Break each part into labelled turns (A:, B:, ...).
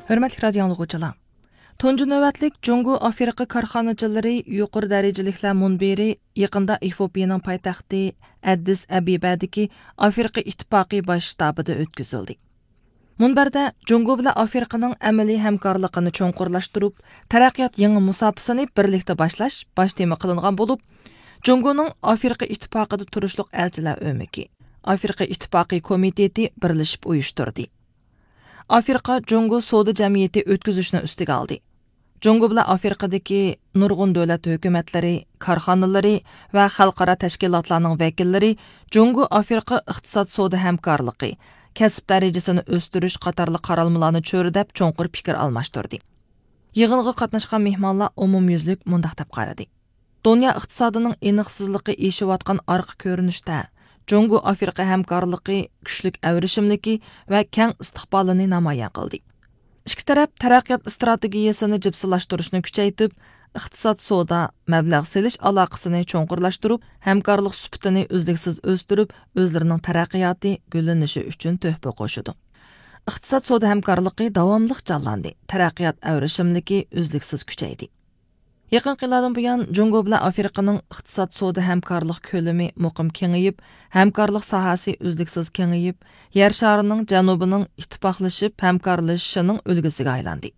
A: Hörmətli radio dinləyicilər. Tuncu növbətlik Cungu Afrika karxanaçıları yuqori dərəcəliklər munbiri yaqında Efiopiyanın paytaxtı Addis Abebadakı Afrika İttifaqı baş ştabida ötküzüldü. Munbarda Cungu bilan Afrikanın əməli həmkarlığını çonqurlaşdırıb, taraqqiyot yangi musafasini birlikdə başlash baş tema qilingan bo'lib, Cunguning Afrika İttifaqida turishliq elchilar o'miki Afrika İttifaqı komiteti birlashib uyushtirdi. Afrika Cungu Soda Cəmiyyəti ötküzüşünü üstüge aldı. Cungu bilan Afrikadakı nurgun dövlət hökumətləri, karxanaları və xalqara təşkilatlarının vəkilləri Cungu Afrika iqtisad soda həmkarlığı, kasb dərəcəsini östürüş qatarlı qaralmalarını çörüdəb çonqur fikir almashtırdı. Yığınğa qatnaşqan mehmonlar umumyüzlük mundaq deb qaradı. Dünya iqtisadının eniqsizligi eşiyotgan arqa ko'rinishda Cungu Afrika həmkarlığı güclük əvrişimliki və keng istiqbalını namoyon qildi. İki taraf taraqqiyot strategiyasini jipsilaştırışni kuchaytib, iqtisod soda, mablag' selish aloqasini cho'nqurlashtirib, hamkorlik suhbatini uzluksiz o'stirib, o'zlarining taraqqiyoti gullanishi uchun töhfa qo'shdi. Iqtisod soda hamkorligi davomli jonlandi. Taraqqiyot avrishimligi uzluksiz kuchaydi. Yaqin yillardan buyon Cungu bilan Afrikaning iqtisod soda hamkorlik ko'lami muqim kengayib, hamkorlik sohasi uzluksiz kengayib, yer sharining janubining ittifoqlashib hamkorlashishining ulgisiga aylandi.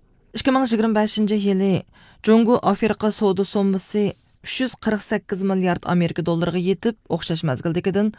A: 2025-yili Cungu Afrika soda summasi 348 milliard Amerika dollariga yetib, o'xshash mazgildagidan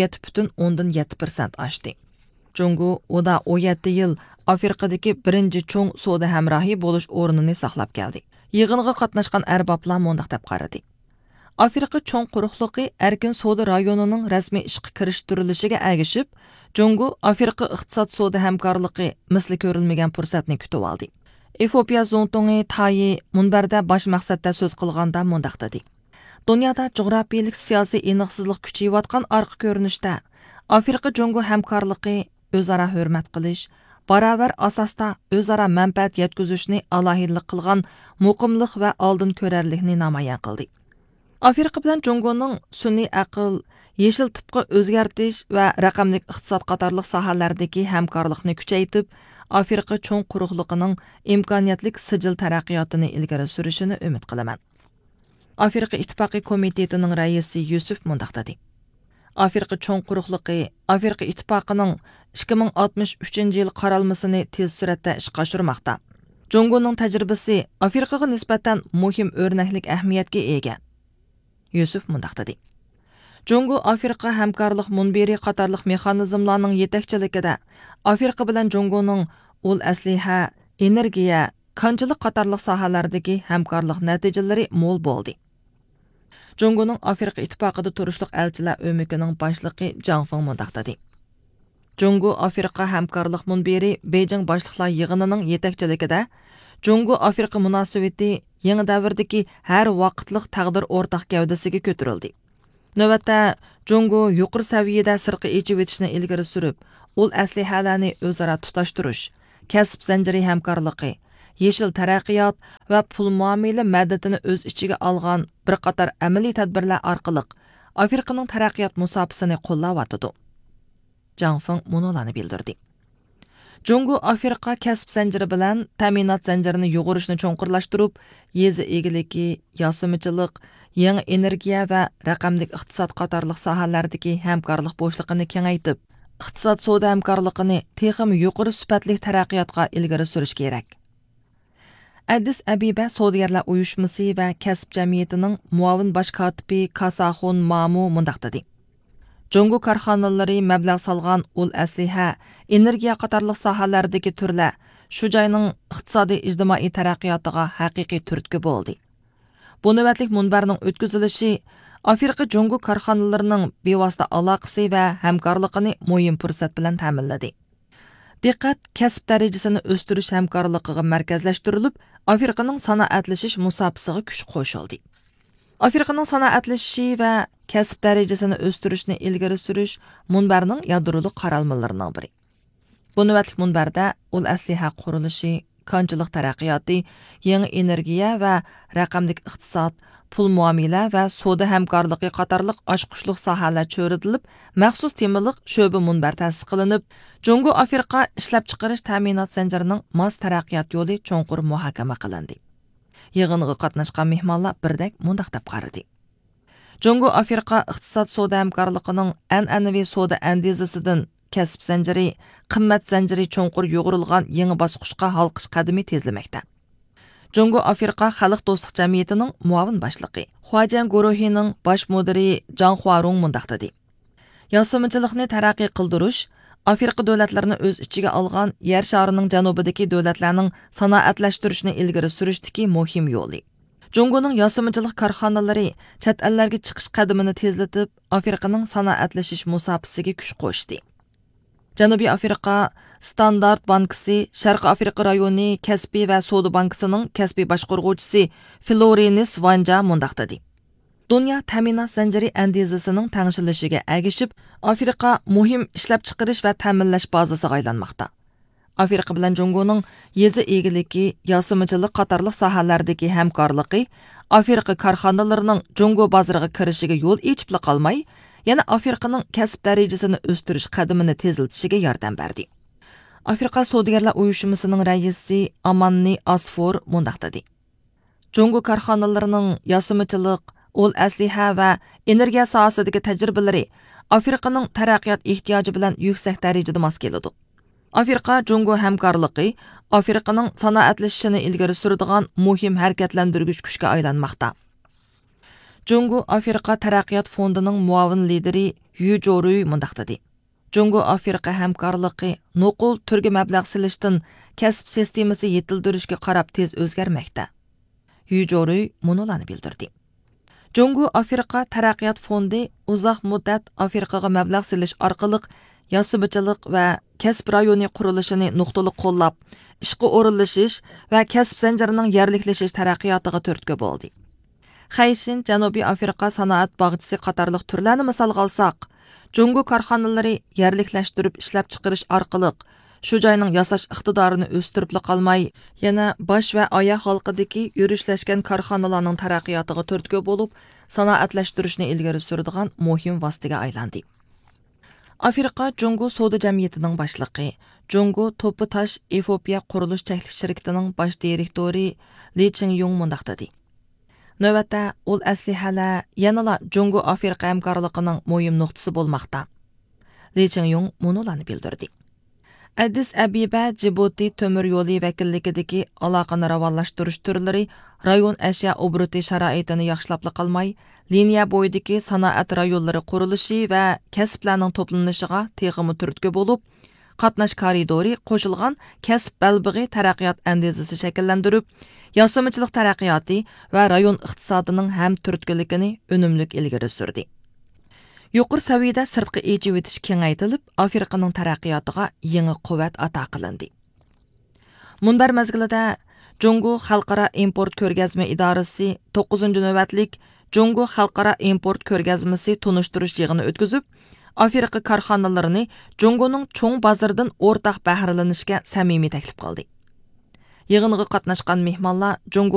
A: 17,7% oshdi. Cungu oda 17 yil Afrikadagi birinchi cho'ng soda hamrohi bo'lish o'rnini saqlab keldi. Yig'inga qatnashgan arboblar mundaq deb qaradi. Afrika cho'ng quruqligi erkin soda rayonining rasmiy ishga kirishtirilishiga ergishib, Cungu Afrika iqtisod soda hamkorligi misli ko'rilmagan fursatni kutib oldi. Efiopiya zontongi Tayi munbarda bosh maqsadda so'z qilganda mundaq dedi. Dunyoda jug'rafiyalik siyosiy aniqsizlik kuchayayotgan arqa ko'rinishda Afrika Cungu hamkorligi o'zaro hurmat qilish, baravar asosda o'zaro manfaat yetkazishni alohidlik qilgan muqimlik va oldin ko'rarlikni namoyon qildi. Afrika bilan Cunguning sun'iy aql, yeshil tipqa o'zgartish va raqamli iqtisod qatorliq sohalardagi hamkorlikni kuchaytib, Afrika cho'ng quruqligining imkoniyatli sijil taraqqiyotini ilgari surishini umid qilaman. Afrika İttifaqı komitetining raisi Yusuf mundaq dedi. Afrika cho'ng quruqligi Afrika İttifaqının 2063-yil qaralmasini tez suratda ishga oshirmoqda. Cunguning tajribasi Afrikaga nisbatan muhim o'rnaklik ahamiyatga ega. Yusuf mundaq dedi. Cungu Afrika hamkorlik munbiri qatorliq mexanizmlarning yetakchiligida Afrika bilan Cunguning ul asliha, energiya, konchilik qatorliq sohalardagi hamkorlik natijalari mo'l bo'ldi. Cunguning Afrika İttifaqida turishliq elchilar o'mikining boshlig'i Zhang Feng mundaq dedi. Cungu Afrika hamkorlik munbiri Beijing boshliqlar yig'inining yetakchiligida Cungu Afrika munosabati yangi davrdagi har vaqtliq taqdir o'rtaq gavdasiga ko'tarildi. Navbatda Cungu yuqori saviyada sirqi echib etishni ilgari surib, ul aslihalarni o'zaro tutashtirish, kasb zanjiri hamkorligi, yeshil taraqqiyot va pul muomala maddatini o'z ichiga olgan bir qator amaliy tadbirlar orqali Afrikaning taraqqiyot musofasini qo'llayotdi. Zhang Feng munolarni bildirdi. Cungu Afrika kasb zanjiri bilan ta'minot zanjirini yo'g'irishni cho'nqurlashtirib, yezi egiligi, yosimichilik, yangi energiya va raqamli iqtisod qatorliq sohalardagi hamkorlik bo'shligini kengaytib, iqtisod soda hamkorligini texim yuqori sifatli taraqqiyotga ilgari surish kerak. Addis Abeba Sodiyarlar uyushmasi va kasb jamiyatining muavin bosh kotibi Kasaxun Mamu mundaq dedi. Cungu karxanalari mablag' salgan ul asliha, energiya qatorliq sohalardagi turlar shu joyning iqtisodiy ijtimoiy taraqqiyotiga haqiqiy turtki bo'ldi. Bu navbatlik munbarning o'tkazilishi Afrika Cungu karxanalarining bevosita aloqasi va hamkorligini muhim fursat bilan ta'minladi. Diqqat kasb darajasini o'stirish hamkorligiga markazlashtirilib, Afrikaning sanoatlashish musofasiga kuch qo'shildi. Afrikaning sanoatlashishi va kasb darajasini o'stirishni ilgari surish munbarning yadroli qaralmalarining biri. Bu navbatlik munbarda ul asliha qurilishi, konchilik taraqqiyoti, yangi energiya va raqamlik iqtisod, pul muomala va savdo hamkorligi qatorliq ochqushliq sohalar cho'ritilib, maxsus temalik sho'ba munbar ta'sis qilinib, Jungo Afrika ishlab chiqarish ta'minot zanjirining mos taraqqiyot yo'li cho'nqur muhokama qilindi. Yig'inga qatnashgan mehmonlar birdek mundaq deb qaradi. Jungo Afrika iqtisod savdo hamkorligining an'anaviy savdo andizasidan kasb zanjiri, qimmat zanjiri cho'nqur yo'g'rilgan yangi bosqichga halqish qadami tezlamoqda. Jungo Afrika Xalq do'stlik jamiyatining muavin boshlig'i, Huajian guruhining bosh mudiri Jang Huarong mundaq dedi. Yo'sinchilikni taraqqiy qildirish Afrika davlatlarini o'z ichiga olgan yer sharining janubidagi davlatlarning sanoatlashtirishni ilgari surishdagi muhim yo'li. Jungoning yo'sinchilik korxonalari chet ellarga chiqish qadamini tezlatib, Afrikaning sanoatlashish musofasiga kuch qo'shdi. Janubiy Afrika Standart Bankisi, Sharq Afrika rayoni kasbiy va savdo bankisining kasbiy boshqaruvchisi Florinis Vanja mundaq dedi. Dünya ta'minot zanjiri andizasining tangshilishiga agishib, Afrika muhim ishlab chiqarish va ta'minlash bazasiga aylanmoqda. Afrika bilan Jungoning yezi egiligi, yo'sinchilik qatorliq sohalardagi hamkorligi Afrika korxonalarining Jungo bozoriga kirishiga yo'l ochib qolmay, yana Afrikaning kasb darajasini o'stirish qadamini tezlatishiga yordam berdi. Afrika savdogarlar uyushmasining raisi Amanni Asfor mundaq dedi. Jungo korxonalarining yo'sinchilik, ol asliha va energiya sohasidagi tajribalari Afrikaning taraqqiyot ehtiyoji bilan yuksak darajada mos keladi. Afrika Jungo hamkorligi Afrikaning sanoatlashishini ilgari suradigan muhim harakatlantirgich kuchga aylanmoqda. Jungo Afrika taraqqiyot fondining muavin lideri Yu Joruy mundaq dedi. Jungo Afrika hamkorligi nuqul turga mablag' silishdan kasb sistemasi yetildirishga qarab tez o'zgarmoqda. Yu Joruy munolarni bildirdi. Jungo Afrika taraqqiyot fondi uzoq muddat Afrikaga mablag' silish orqali yo'sinchilik va kasb rayoni qurilishini nuqtali qo'llab, ishga o'rinlashish va kasb zanjirining yerliklashish taraqqiyotiga turtki bo'ldi. Xayshin Janubiy Afrika sanoat bog'chisi qatorliq turlarni misol olsak, Jungo korxonalari yerliklashtirib ishlab chiqarish orqali shu joyning yasash iqtidorini o'stirib qolmay, yana bosh va oyoq halqidagi yurishlashgan korxonalarning taraqqiyotiga turtki bo'lib, sanoatlashtirishni ilgari suradigan muhim vositaga aylandi. Afrika Jungo savdo jamiyatining boshlig'i, Jungo To'pi Tosh Efiopiya qurilish cheklik shirkatining bosh direktori Li Chingyong mundaq dedi. Navbatda ol aslihalar yanala Jungo Afrika hamkorligining muhim nuqtasi bo'lmoqda. Li Chingyong munolarni bildirdi. Addis Abeba Djibouti temir yo'li vakilligidagi aloqani rivojlantirish turlari rayon ashyo obro'ti sharoitini yaxshilab qolmay, liniya bo'yidagi sanoat rayonlari qurilishi va kasblarning to'planishiga teg'imi turtki bo'lib, qatnash koridori qo'shilgan kasb balbig'i taraqqiyot andizasi shakllantirib, yo'sinchilik taraqqiyoti va rayon iqtisodining ham turtkiligini unumli ilgari surdi. Yuqori saviyada sirtqi echib etish kengaytirilib, Afrikaning taraqqiyotiga yangi quvvat ato qilindi. Munbar mazgilida Jungo xalqaro import ko'rgazma idorasi 9-navbatlik Jungo xalqaro import ko'rgazmasi tunishtirish yig'ini o'tkazib, Afrika korxonalarini Jungoning cho'ng bozoridan o'rtaq bahralanishga samimiy taklif qildi. Yig'inga qatnashgan mehmonlar Jungo